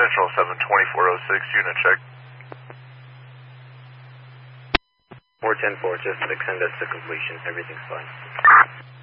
Central 72406, unit check. 410-4, just extend us to completion. Everything's fine.